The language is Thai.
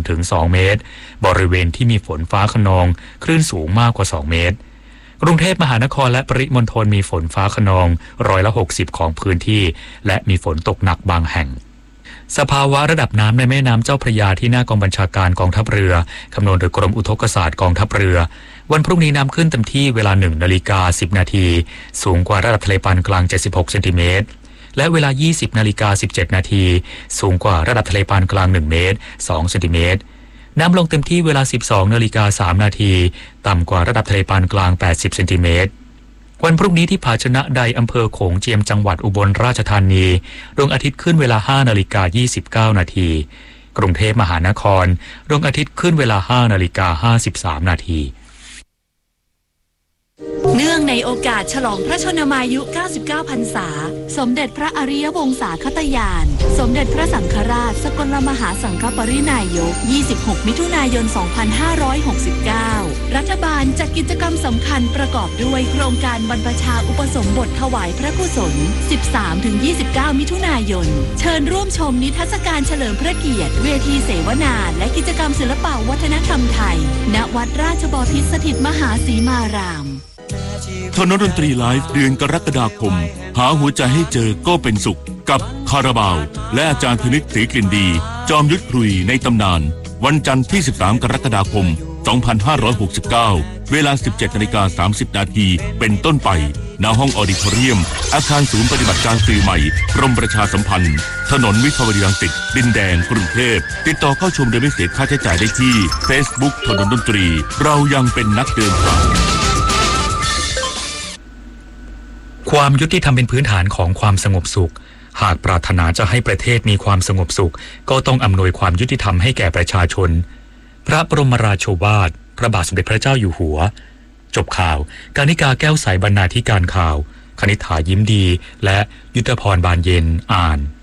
1-2 เมตรบริเวณที่มีฝนฟ้าคะนองคลื่นสูงมากกว่า2 เมตรกรุงเทพมหานครและปริมณฑลมีฝนฟ้าคะนอง60%ของพื้นที่และมีฝนตกหนักบางแห่งสภาวะระดับน้ำในแม่น้ำเจ้าพระยาที่หน้ากองบัญชาการกองทัพเรือคำนวณโดยกรมอุทกศาสตร์กองทัพเรือวันพรุ่งนี้น้ำขึ้นเต็มที่เวลา 1:10 นาทีสูงกว่าระดับทะเลปานกลาง76 เซนติเมตรและเวลา 20:17 นาทีสูงกว่าระดับทะเลปานกลาง1 เมตร 2 เซนติเมตรน้ำลงเต็มที่เวลา 12:03 นาทีต่ำกว่าระดับทะเลปานกลาง80 เซนติเมตรวันพรุ่งนี้ที่ผาชนะใดอำเภอโขงเจียมจังหวัดอุบลราชธานีดวงอาทิตย์ขึ้นเวลา 5:29 นาทีกรุงเทพมหานครดวงอาทิตย์ขึ้นเวลา 5:53 นาทีเนื่องในโอกาสฉลองพระชนมายุ 99 พรรษาสมเด็จพระอริยวงศาคตญาณสมเด็จพระสังฆราชสกลมหาสังฆปรินายก 26 มิถุนายน 2569 รัฐบาลจัดกิจกรรมสำคัญประกอบด้วยโครงการบรรพชาอุปสมบทถวายพระกุศล 13-29 มิถุนายนเชิญร่วมชมนิทรรศการเฉลิมพระเกียรติเวทีเสวนาและกิจกรรมศิลปวัฒนธรรมไทยณวัดราชบพิตรสถิตมหาสีมารามถนนดนตรีไลฟ์เดือนกรกฎาคมหาหัวใจให้เจอก็เป็นสุขกับคาราบาวและอาจารย์ธนิตศรีกลิ่นดีจอมยุทธครุยในตำนานวันจันทร์ที่13 กรกฎาคม 2569 เวลา 17:30 นาทีเป็นต้นไปณห้องออดิทอเรียมอาคารศูนย์ปฏิบัติการสื่อใหม่กรมประชาสัมพันธ์ถนนวิภาวดีรังสิตดินแดงกรุงเทพติดต่อเข้าชมโดยไม่เสียค่าใช้จ่ายได้ที่ Facebook ถนนดนตรีเรายังเป็นนักเดินทางความยุติธรรมเป็นพื้นฐานของความสงบสุขหากปรารถนาจะให้ประเทศมีความสงบสุขก็ต้องอำนวยความยุติธรรมให้แก่ประชาชนพระบรมราโชวาทพระบาทสมเด็จพระเจ้าอยู่หัวจบข่าวกานิกาแก้วใสบรรณาธิการข่าวคณิษฐายิ้มดีและยุทธพรบานเย็นอ่าน